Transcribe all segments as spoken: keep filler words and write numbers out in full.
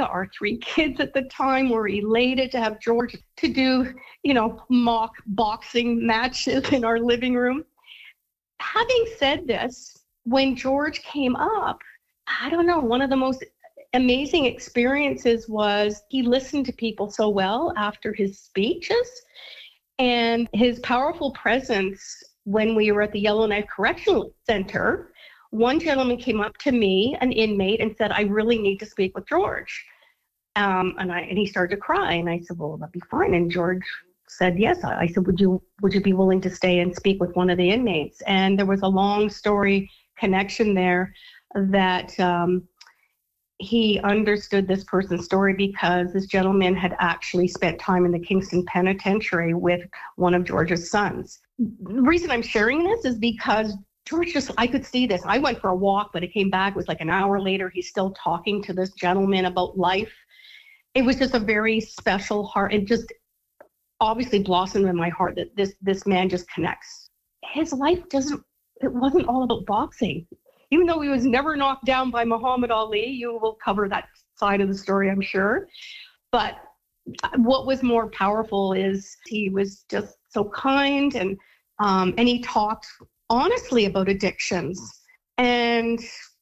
Our three kids at the time were elated to have George to do, you know, mock boxing matches in our living room. Having said this, when George came up, I don't know, one of the most amazing experiences was he listened to people so well after his speeches, and his powerful presence when we were at the Yellowknife Correctional Center. One gentleman came up to me, an inmate, and said, I really need to speak with George. Um, and I and he started to cry. And I said, well, that'd be fine. And George said, yes. I said, would you would you be willing to stay and speak with one of the inmates? And there was a long story connection there that um, he understood this person's story because this gentleman had actually spent time in the Kingston Penitentiary with one of George's sons. The reason I'm sharing this is because George just, I could see this. I went for a walk, but it came back. It was like an hour later. He's still talking to this gentleman about life. It was just a very special heart. It just obviously blossomed in my heart that this this man just connects. His life doesn't, it wasn't all about boxing. Even though he was never knocked down by Muhammad Ali, you will cover that side of the story, I'm sure. But what was more powerful is he was just so kind, and um, and he talked honestly about addictions. And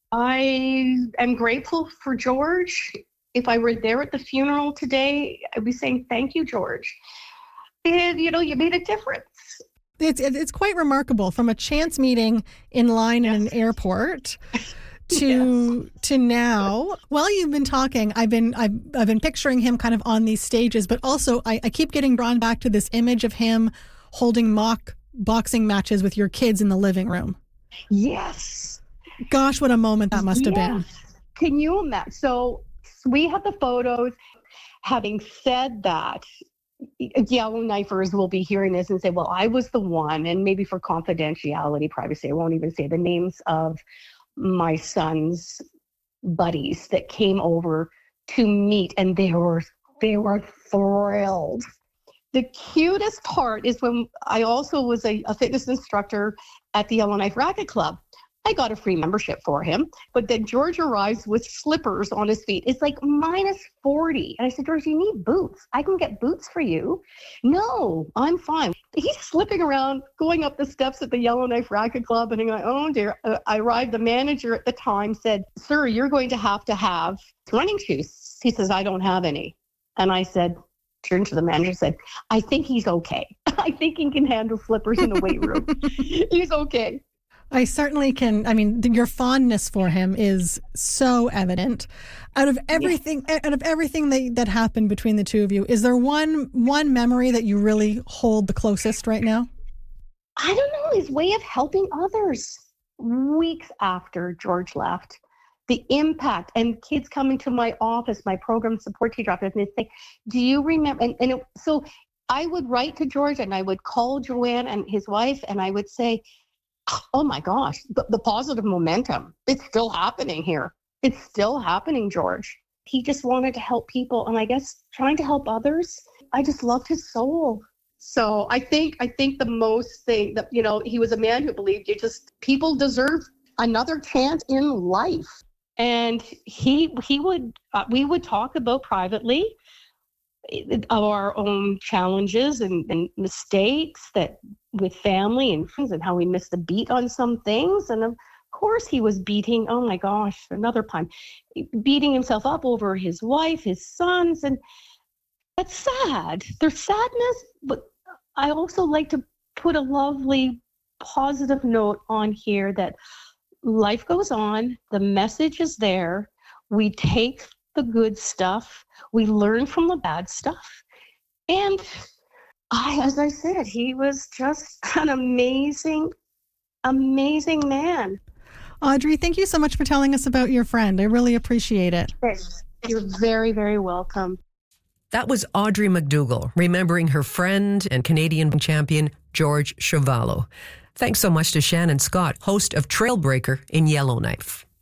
I am grateful for George. If I were there at the funeral today, I'd be saying, thank you, George. And, you know, you made a difference. It's it's quite remarkable, from a chance meeting in line yes. in an airport to yes. to now. While you've been talking, I've been I've I've been picturing him kind of on these stages, but also I, I keep getting drawn back to this image of him holding mock boxing matches with your kids in the living room. Yes. Gosh, what a moment that must have yes. been. Can you imagine? So we have the photos. Having said that, Yellowknifers will be hearing this and say, well, I was the one, and maybe for confidentiality, privacy, I won't even say the names of my son's buddies that came over to meet, and they were they were thrilled. The cutest part is when I also was a, a fitness instructor at the Yellowknife Racket Club. I got a free membership for him, but then George arrives with slippers on his feet. It's like minus forty. And I said, George, you need boots. I can get boots for you. No, I'm fine. He's slipping around, going up the steps at the Yellowknife Racket Club, and I'm like, oh dear. Uh, I arrived. The manager at the time said, sir, you're going to have to have running shoes. He says, I don't have any. And I said, turned to the manager and said, I think he's okay. I think he can handle slippers in a weight room. He's okay. I certainly can. I mean, your fondness for him is so evident. Out of everything, yes. out of everything that, that happened between the two of you, is there one one memory that you really hold the closest right now? I don't know. His way of helping others. Weeks after George left, the impact, and kids coming to my office, my program support teacher office, and they say, do you remember? And, and it, so I would write to George, and I would call Joanne and his wife, and I would say, oh my gosh, the, the positive momentum, it's still happening here. It's still happening, George. He just wanted to help people, and I guess trying to help others. I just loved his soul. So I think I think the most thing that, you know, he was a man who believed you just, people deserve another chance in life. And he he would, uh, we would talk about privately our own challenges and, and mistakes that with family and friends, and how we missed the beat on some things. And of course he was beating, oh my gosh, another pun, beating himself up over his wife, his sons. And that's sad. There's sadness, but I also like to put a lovely positive note on here that life goes on. The message is there. We take the good stuff. We learn from the bad stuff. And I, as I said, he was just an amazing, amazing man. Audrey, thank you so much for telling us about your friend. I really appreciate it. You're very, very welcome. That was Audrey McDougall, remembering her friend and Canadian champion, George Chuvalo. Thanks so much to Shannon Scott, host of Trailbreaker in Yellowknife.